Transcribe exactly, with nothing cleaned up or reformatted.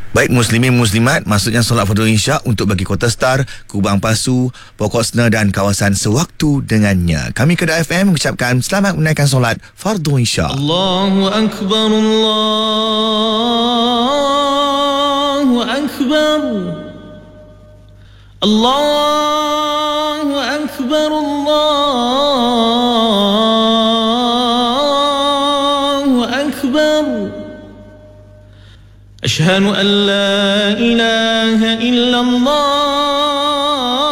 Baik muslimin muslimat, maksudnya solat fardu isyak untuk bagi Kota Star, Kubang Pasu, Pokok Sena dan kawasan sewaktu dengannya. Kami Kedah F M mengucapkan selamat menunaikan solat fardu isyak. Allahu Akbar, Allahu Akbar, Allahu Akbar, Allahu Akbar. أشهد أن لا إله إلا الله